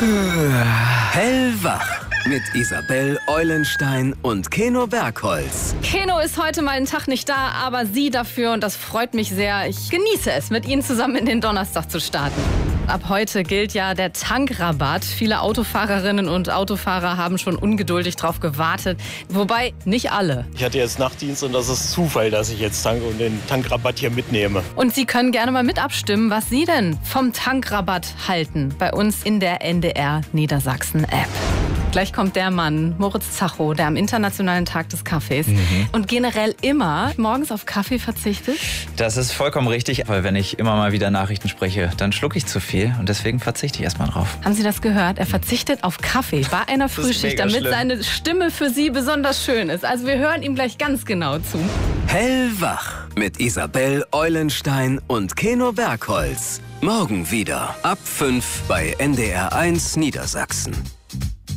Hellwach mit Isabel Eulenstein und Keno Bergholz. Keno ist heute mal einen Tag nicht da, aber Sie dafür und das freut mich sehr. Ich genieße es, mit Ihnen zusammen in den Donnerstag zu starten. Ab heute gilt ja der Tankrabatt. Viele Autofahrerinnen und Autofahrer haben schon ungeduldig drauf gewartet. Wobei nicht alle. Ich hatte jetzt Nachtdienst und das ist Zufall, dass ich jetzt tanke und den Tankrabatt hier mitnehme. Und Sie können gerne mal mit abstimmen, was Sie denn vom Tankrabatt halten. Bei uns in der NDR Niedersachsen-App. Gleich kommt der Mann, Moritz Zacho, der am Internationalen Tag des Kaffees und generell immer morgens auf Kaffee verzichtet. Das ist vollkommen richtig, weil wenn ich immer mal wieder Nachrichten spreche, dann schlucke ich zu viel und deswegen verzichte ich erstmal drauf. Haben Sie das gehört? Er verzichtet auf Kaffee bei einer Frühschicht, damit schlimm. seine Stimme für Sie besonders schön ist. Also wir hören ihm gleich ganz genau zu. Hellwach mit Isabel Eulenstein und Keno Bergholz. Morgen wieder ab 5 bei NDR 1 Niedersachsen.